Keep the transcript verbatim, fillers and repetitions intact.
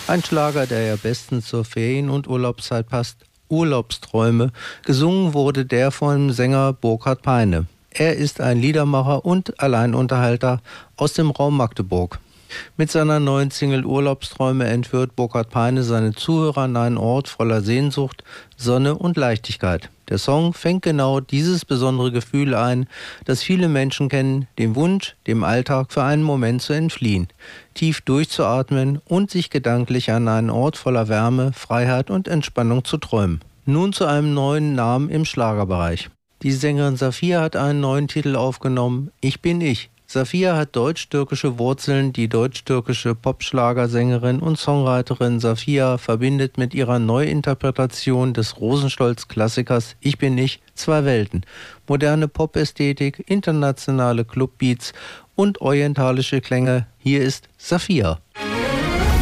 Ein Schlager, der ja bestens zur Ferien- und Urlaubszeit passt. Urlaubsträume. Gesungen wurde der vom Sänger Burkhard Peine. Er ist ein Liedermacher und Alleinunterhalter aus dem Raum Magdeburg. Mit seiner neuen Single Urlaubsträume entführt Burkhard Peine seine Zuhörer an einen Ort voller Sehnsucht, Sonne und Leichtigkeit. Der Song fängt genau dieses besondere Gefühl ein, das viele Menschen kennen, den Wunsch, dem Alltag für einen Moment zu entfliehen, tief durchzuatmen und sich gedanklich an einen Ort voller Wärme, Freiheit und Entspannung zu träumen. Nun zu einem neuen Namen im Schlagerbereich. Die Sängerin Safiye hat einen neuen Titel aufgenommen, Ich bin ich. Safiye hat deutsch-türkische Wurzeln. Die deutsch-türkische Popschlagersängerin und Songwriterin Safiye verbindet mit ihrer Neuinterpretation des Rosenstolz-Klassikers Ich bin ich zwei Welten. Moderne Pop-Ästhetik, internationale Clubbeats und orientalische Klänge. Hier ist Safiye.